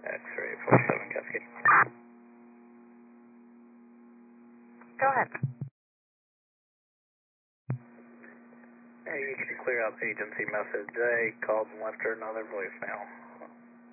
X-ray 47 Cascade. Go ahead. Hey, you can clear out the agency message. I called and left her another voicemail.